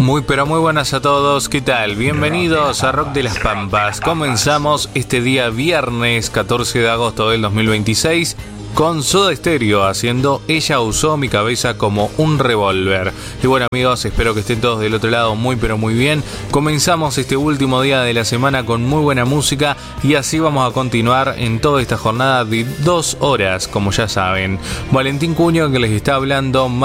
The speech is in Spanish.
Muy pero muy buenas a todos, ¿qué tal? Bienvenidos a Rock de las Pampas. Comenzamos este día viernes 14 de agosto del 2026 con Soda Stereo haciendo Ella usó mi cabeza como un revólver. Y bueno amigos, espero que estén todos del otro lado muy pero muy bien. Comenzamos este último día de la semana con muy buena música y así vamos a continuar en toda esta jornada de 2 horas, como ya saben. Valentín Cuño que les está hablando.